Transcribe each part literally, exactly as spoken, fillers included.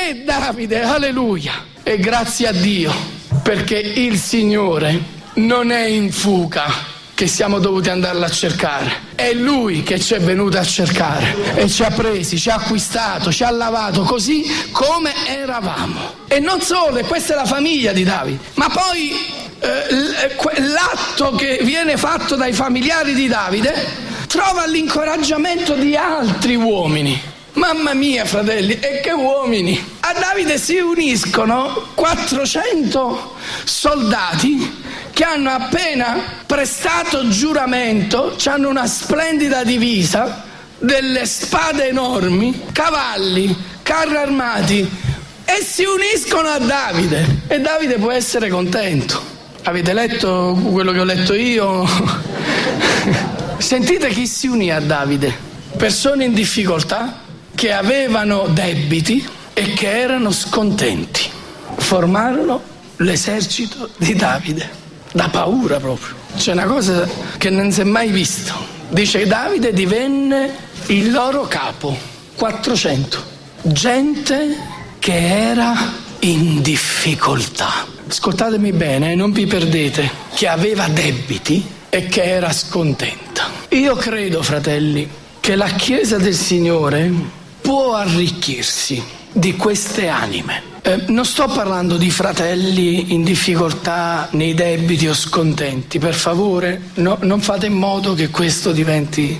re Davide, alleluia. E grazie a Dio, perché il Signore non è in fuga che siamo dovuti andarla a cercare, è Lui che ci è venuto a cercare e ci ha presi, ci ha acquistato, ci ha lavato così come eravamo. E non solo, e questa è la famiglia di Davide, ma poi eh, l'atto che viene fatto dai familiari di Davide trova l'incoraggiamento di altri uomini. Mamma mia, fratelli, e che uomini! A Davide si uniscono quattrocento soldati che hanno appena prestato giuramento, hanno una splendida divisa, delle spade enormi, cavalli, carri armati, e si uniscono a Davide. E Davide può essere contento. Avete letto quello che ho letto io? Sentite chi si unì a Davide: persone in difficoltà, che avevano debiti e che erano scontenti. Formarono l'esercito di Davide. Da paura proprio. C'è una cosa che non si è mai visto. Dice che Davide divenne il loro capo. quattrocento. Gente che era in difficoltà. Ascoltatemi bene, non vi perdete. Che aveva debiti e che era scontenta. Io credo, fratelli, che la Chiesa del Signore può arricchirsi di queste anime. Eh, non sto parlando di fratelli in difficoltà, nei debiti o scontenti, per favore, no, non fate in modo che questo diventi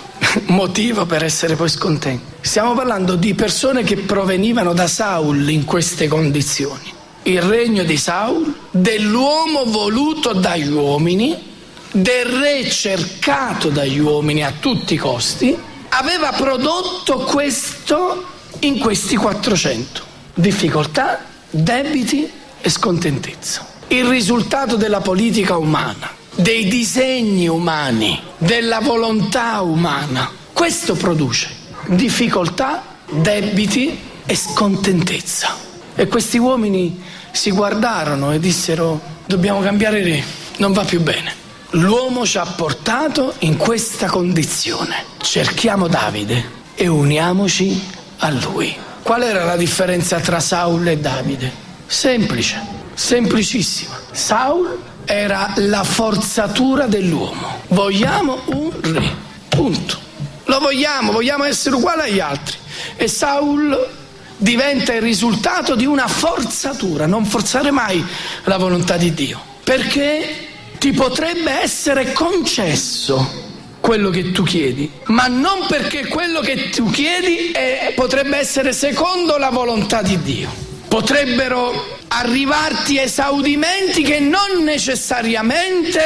motivo per essere poi scontenti. Stiamo parlando di persone che provenivano da Saul in queste condizioni. Il regno di Saul, dell'uomo voluto dagli uomini, del re cercato dagli uomini a tutti i costi, aveva prodotto questo in questi quattrocento. Difficoltà, debiti e scontentezza. Il risultato della politica umana, dei disegni umani, della volontà umana. Questo produce difficoltà, debiti e scontentezza. E questi uomini si guardarono e dissero: dobbiamo cambiare re, non va più bene. L'uomo ci ha portato in questa condizione. Cerchiamo Davide e uniamoci a lui. Qual era la differenza tra Saul e Davide? Semplice, semplicissima. Saul era la forzatura dell'uomo. Vogliamo un re, punto. Lo vogliamo, vogliamo essere uguali agli altri. E Saul diventa il risultato di una forzatura, non forzare mai la volontà di Dio, perché ti potrebbe essere concesso quello che tu chiedi, ma non perché quello che tu chiedi è, potrebbe essere secondo la volontà di Dio. Potrebbero arrivarti esaudimenti che non necessariamente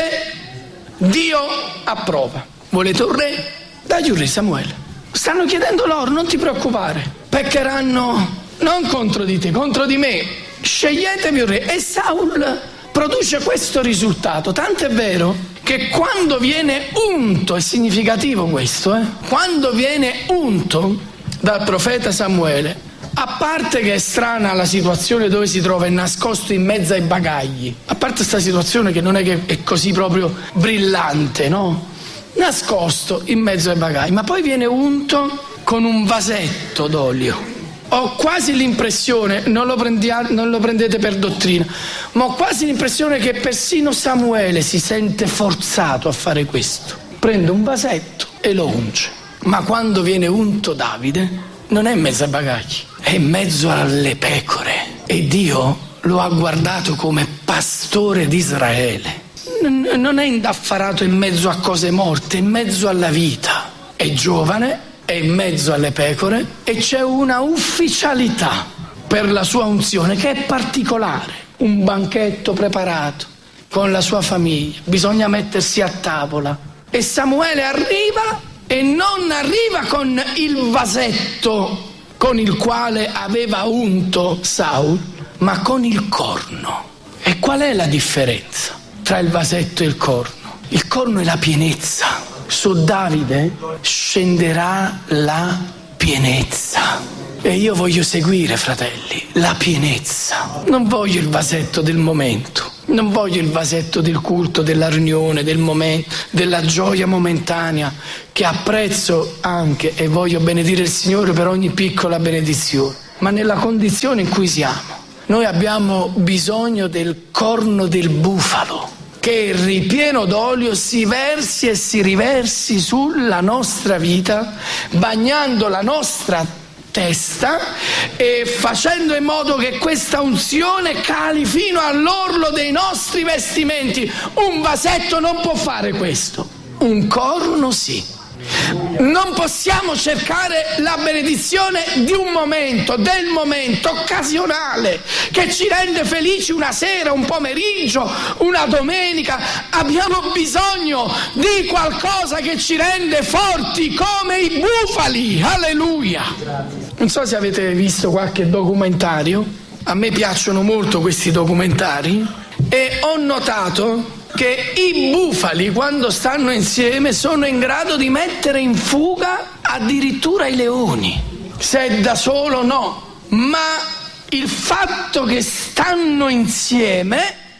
Dio approva. Volete un re? Dagli un re, Samuele. Stanno chiedendo loro, non ti preoccupare, peccheranno non contro di te, contro di me. Sceglietevi un re. E Saul produce questo risultato, tanto è vero che quando viene unto, è significativo questo, eh? quando viene unto dal profeta Samuele, a parte che è strana la situazione dove si trova, è nascosto in mezzo ai bagagli, a parte questa situazione che non è che è così proprio brillante, no? Nascosto in mezzo ai bagagli, ma poi viene unto con un vasetto d'olio. Ho quasi l'impressione, non lo, prendia, non lo prendete per dottrina, ma ho quasi l'impressione che persino Samuele si sente forzato a fare questo. Prende un vasetto e lo unge. Ma quando viene unto Davide, non è in mezzo ai bagagli, è in mezzo alle pecore. E Dio lo ha guardato come pastore di Israele. N- non è indaffarato in mezzo a cose morte, è in mezzo alla vita. È giovane, è in mezzo alle pecore e c'è una ufficialità per la sua unzione che è particolare. Un banchetto preparato con la sua famiglia, bisogna mettersi a tavola e Samuele arriva e non arriva con il vasetto con il quale aveva unto Saul, ma con il corno. E qual è la differenza tra il vasetto e il corno? Il corno è la pienezza. Su Davide scenderà la pienezza. E io voglio seguire, fratelli, la pienezza. Non voglio il vasetto del momento, non voglio il vasetto del culto, della riunione, del momento, della gioia momentanea, che apprezzo anche e voglio benedire il Signore per ogni piccola benedizione. ma nella condizione in cui siamo. Noi abbiamo bisogno del corno del bufalo, che ripieno d'olio si versi e si riversi sulla nostra vita, bagnando la nostra testa e facendo in modo che questa unzione cali fino all'orlo dei nostri vestimenti. Un vasetto non può fare questo, un corno sì. Non possiamo cercare la benedizione di un momento, del momento occasionale che ci rende felici una sera, un pomeriggio, una domenica. Abbiamo bisogno di qualcosa che ci rende forti come i bufali. Alleluia. Non so se avete visto qualche documentario, a me piacciono molto questi documentari, e ho notato che i bufali, quando stanno insieme, sono in grado di mettere in fuga addirittura i leoni. Se è da solo no, ma il fatto che stanno insieme,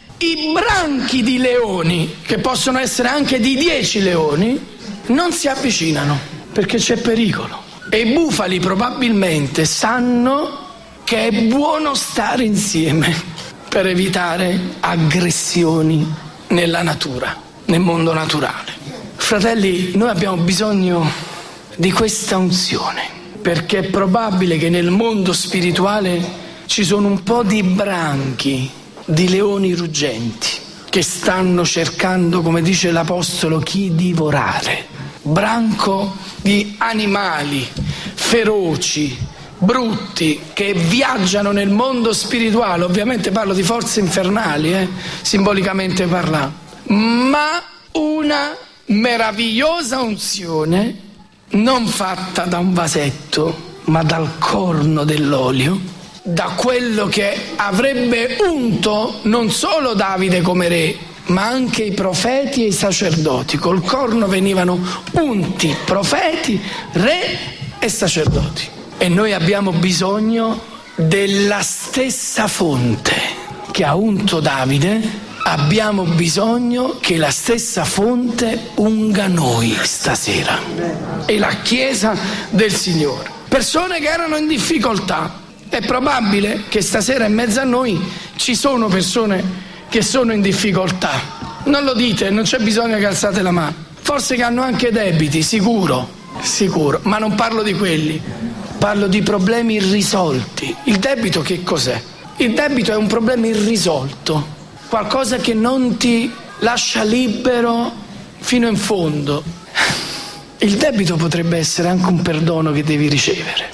i branchi di leoni, che possono essere anche di dieci leoni, non si avvicinano perché c'è pericolo. E i bufali probabilmente sanno che è buono stare insieme per evitare aggressioni nella natura, nel mondo naturale. Fratelli, noi abbiamo bisogno di questa unzione, perché è probabile che nel mondo spirituale ci sono un po' di branchi di leoni ruggenti che stanno cercando, come dice l'Apostolo, chi divorare. Branco di animali feroci, brutti, che viaggiano nel mondo spirituale. Ovviamente parlo di forze infernali, eh, simbolicamente parlando, ma una meravigliosa unzione non fatta da un vasetto, ma dal corno dell'olio, da quello che avrebbe unto non solo Davide come re, ma anche i profeti e i sacerdoti. Col corno venivano unti profeti, re e sacerdoti. E noi abbiamo bisogno della stessa fonte che ha unto Davide, abbiamo bisogno che la stessa fonte unga noi stasera e la Chiesa del Signore. Persone che erano in difficoltà. È probabile che stasera in mezzo a noi ci sono persone che sono in difficoltà. Non lo dite, non c'è bisogno che alzate la mano. Forse che hanno anche debiti, sicuro, sicuro, ma non parlo di quelli. Parlo di problemi irrisolti. Il debito che cos'è? Il debito è un problema irrisolto, qualcosa che non ti lascia libero fino in fondo. Il debito potrebbe essere anche un perdono che devi ricevere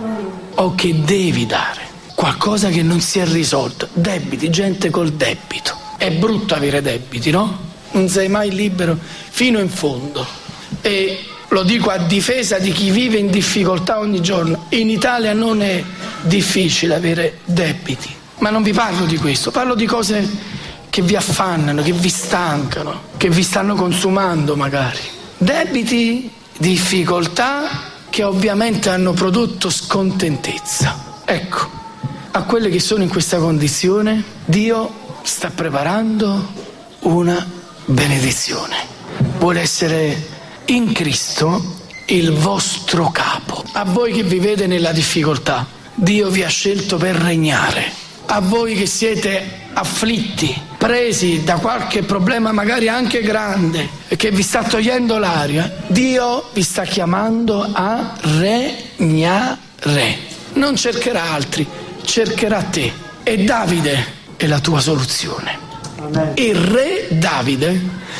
o che devi dare, qualcosa che non si è risolto. Debiti, gente col debito. È brutto avere debiti, no? Non sei mai libero fino in fondo. E lo dico a difesa di chi vive in difficoltà ogni giorno. In Italia non è difficile avere debiti, ma non vi parlo di questo, parlo di cose che vi affannano, che vi stancano, che vi stanno consumando magari. Debiti, difficoltà che ovviamente hanno prodotto scontentezza. Ecco, a quelle che sono in questa condizione Dio sta preparando una benedizione. Vuole essere in Cristo il vostro capo. A voi che vivete nella difficoltà, Dio vi ha scelto per regnare. A voi che siete afflitti, presi da qualche problema magari anche grande e che vi sta togliendo l'aria, Dio vi sta chiamando a regnare. Non cercherà altri, cercherà te. E Davide è la tua soluzione. Amen. Il re Davide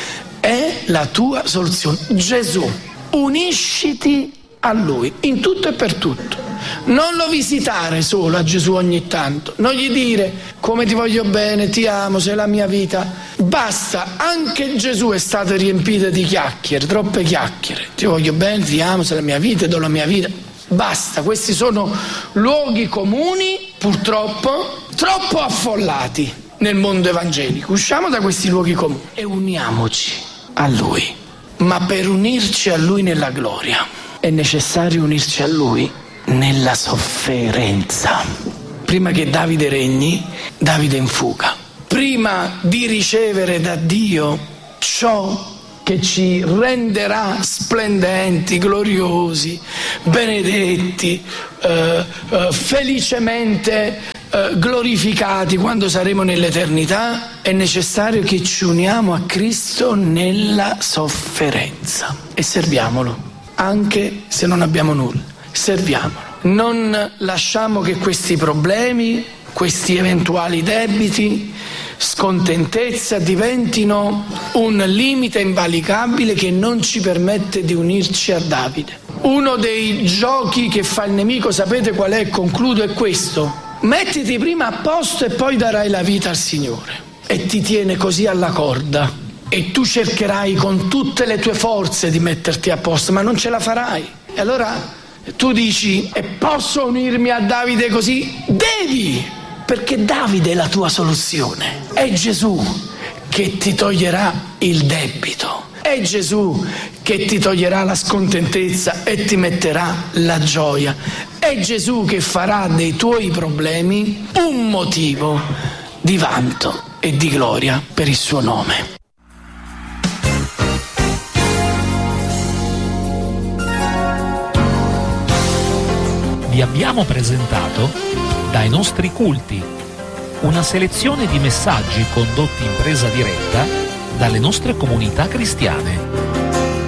è la tua soluzione. Gesù, unisciti a Lui in tutto e per tutto. Non lo visitare solo a Gesù ogni tanto, non gli dire come ti voglio bene, ti amo, sei la mia vita. Basta, anche Gesù è stato riempito di chiacchiere, troppe chiacchiere. Ti voglio bene, ti amo, sei la mia vita, do la mia vita. Basta, questi sono luoghi comuni, purtroppo, troppo affollati nel mondo evangelico. Usciamo da questi luoghi comuni e uniamoci a Lui. Ma per unirci a Lui nella gloria è necessario unirci a Lui nella sofferenza. Prima che Davide regni, Davide in fuga. Prima di ricevere da Dio ciò che ci renderà splendenti, gloriosi, benedetti, eh, eh, felicemente eh, glorificati quando saremo nell'eternità, è necessario che ci uniamo a Cristo nella sofferenza e serviamolo, anche se non abbiamo nulla, serviamolo. Non lasciamo che questi problemi, questi eventuali debiti, scontentezza diventino un limite invalicabile che non ci permette di unirci a Davide. Uno dei giochi che fa il nemico, sapete qual è? Concludo, è questo: mettiti prima a posto e poi darai la vita al Signore, e ti tiene così alla corda, e tu cercherai con tutte le tue forze di metterti a posto, ma non ce la farai. E allora tu dici: e posso unirmi a Davide così? Devi! Perché Davide è la tua soluzione, è Gesù che ti toglierà il debito, è Gesù che ti toglierà la scontentezza e ti metterà la gioia, è Gesù che farà dei tuoi problemi un motivo di vanto e di gloria per il suo nome. Vi abbiamo presentato Dai nostri culti, una selezione di messaggi condotti in presa diretta dalle nostre comunità cristiane.